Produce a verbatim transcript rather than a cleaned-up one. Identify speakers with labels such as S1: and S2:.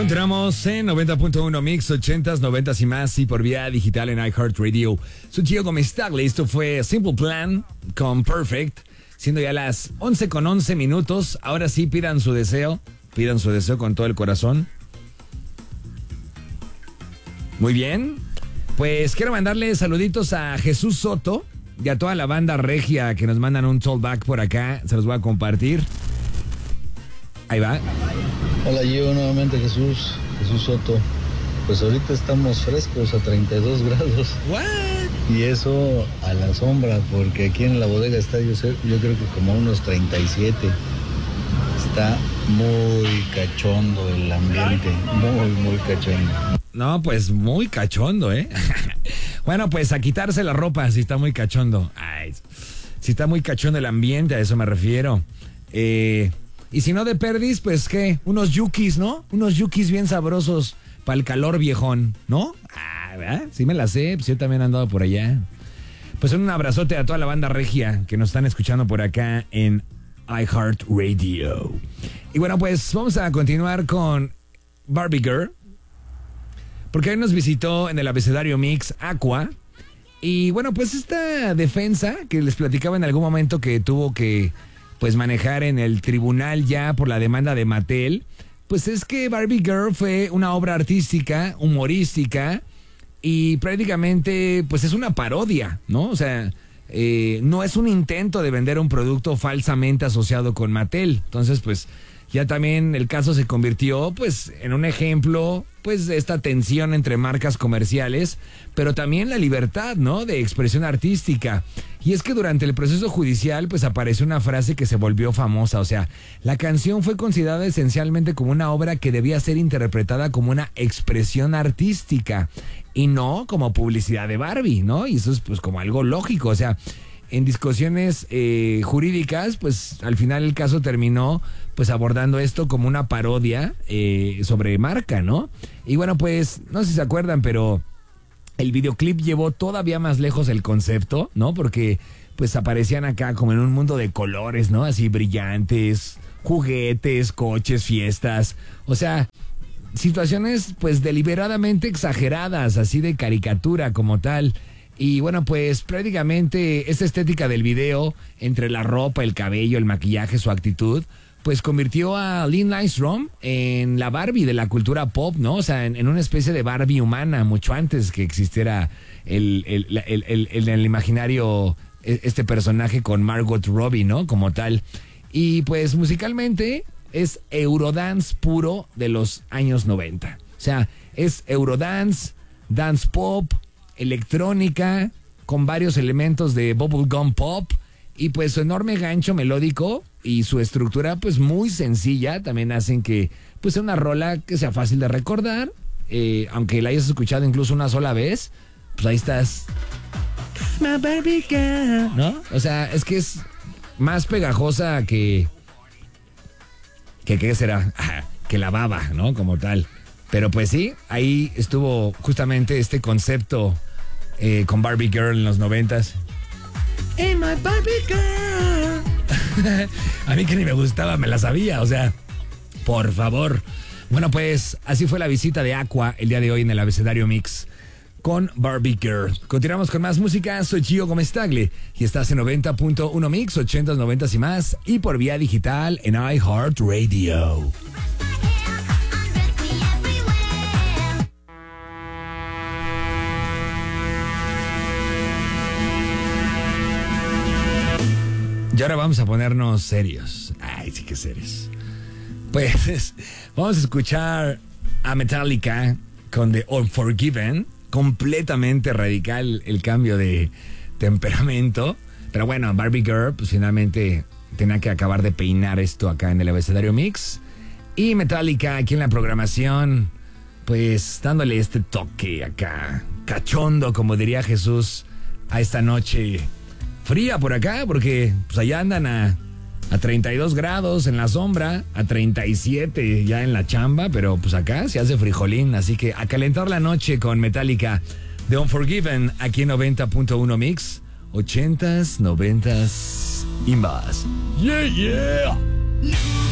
S1: Continuamos en noventa punto uno Mix, ochentas, noventas y más, y por vía digital en iHeartRadio. Soy Gio Gómez Tagle. Esto fue Simple Plan con Perfect, siendo ya las once con once minutos. Ahora sí, pidan su deseo, pidan su deseo con todo el corazón. Muy bien, pues quiero mandarle saluditos a Jesús Soto y a toda la banda regia que nos mandan un tollback por acá. Se los voy a compartir. Ahí va.
S2: Hola, yo nuevamente Jesús, Jesús Soto. Pues ahorita estamos frescos a treinta y dos grados.
S1: What?
S2: Y eso a la sombra, porque aquí en la bodega está yo, sé, yo creo que como unos treinta y siete. Está muy cachondo el ambiente, muy, muy cachondo.
S1: No, pues muy cachondo, ¿eh? Bueno, pues a quitarse la ropa si está muy cachondo. Ay, si está muy cachondo el ambiente, a eso me refiero. Eh... Y si no de perdis, pues qué, unos yukis, ¿no? Unos yukis bien sabrosos para el calor viejón, ¿no? Ah, ¿verdad? Sí me la sé, pues yo también he andado por allá. Pues un abrazote a toda la banda regia que nos están escuchando por acá en iHeartRadio. Y bueno, pues vamos a continuar con Barbie Girl, porque hoy nos visitó en el abecedario Mix Aqua. Y bueno, pues esta defensa que les platicaba en algún momento que tuvo que pues manejar en el tribunal ya por la demanda de Mattel, pues es que Barbie Girl fue una obra artística, humorística, y prácticamente pues es una parodia, ¿no? O sea, eh, no es un intento de vender un producto falsamente asociado con Mattel. Entonces, pues ya también el caso se convirtió pues en un ejemplo pues de esta tensión entre marcas comerciales, pero también la libertad, ¿no?, de expresión artística. Y es que durante el proceso judicial pues apareció una frase que se volvió famosa. O sea, la canción fue considerada esencialmente como una obra que debía ser interpretada como una expresión artística y no como publicidad de Barbie, ¿no? Y eso es pues como algo lógico. O sea, en discusiones eh, jurídicas, pues al final el caso terminó pues abordando esto como una parodia eh, sobre marca, ¿no? Y bueno, pues no sé si se acuerdan, pero el videoclip llevó todavía más lejos el concepto, ¿no? Porque pues aparecían acá como en un mundo de colores, ¿no? Así brillantes, juguetes, coches, fiestas. O sea, situaciones pues deliberadamente exageradas, así de caricatura como tal. Y bueno, pues prácticamente esta estética del video, entre la ropa, el cabello, el maquillaje, su actitud, pues convirtió a Lynn Nystrom en la Barbie de la cultura pop, ¿no? O sea, en, en una especie de Barbie humana, mucho antes que existiera el, el, el, el, el, el imaginario, este personaje con Margot Robbie, ¿no? Como tal. Y pues musicalmente es Eurodance puro de los años noventa. O sea, es Eurodance, dance pop, electrónica, con varios elementos de bubblegum pop, y pues su enorme gancho melódico y su estructura pues muy sencilla también hacen que pues sea una rola que sea fácil de recordar, eh, aunque la hayas escuchado incluso una sola vez, pues ahí estás. My Barbie girl, ¿no? O sea, es que es más pegajosa que que qué será, que la baba, ¿no? Como tal. Pero pues sí, ahí estuvo justamente este concepto eh, con Barbie Girl en los noventas. Hey, my Barbie Girl. A mí que ni me gustaba, me la sabía, o sea, por favor. Bueno, pues así fue la visita de Aqua el día de hoy en el abecedario Mix con Barbie Girl. Continuamos con más música. Soy Gio Gómez Tagle y estás en noventa punto uno Mix, ochentas, noventas y más, y por vía digital en iHeartRadio. Y ahora vamos a ponernos serios. Ay, sí que serios. Pues vamos a escuchar a Metallica con The Unforgiven. Completamente radical el cambio de temperamento. Pero bueno, Barbie Girl, pues finalmente tenía que acabar de peinar esto acá en el abecedario Mix. Y Metallica aquí en la programación, pues dándole este toque acá, cachondo, como diría Jesús, a esta noche fría por acá, porque pues allá andan a, a treinta y dos grados en la sombra, a treinta y siete ya en la chamba, pero pues acá se hace frijolín, así que a calentar la noche con Metallica, The Unforgiven, aquí en noventa punto uno Mix, ochentas, noventas y más. Yeah, yeah.